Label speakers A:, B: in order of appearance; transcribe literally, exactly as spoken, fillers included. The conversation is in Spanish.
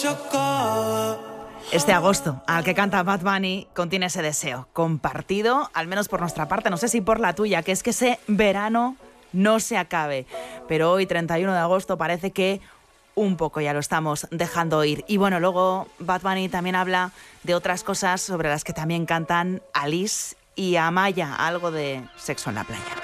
A: Este agosto, al que canta Bad Bunny, contiene ese deseo compartido, al menos por nuestra parte, no sé si por la tuya, que es que ese verano no se acabe. Pero hoy, treinta y uno de agosto, parece que un poco ya lo estamos dejando ir. Y bueno, luego Bad Bunny también habla de otras cosas sobre las que también cantan Alice y Amaya, algo de sexo en la playa.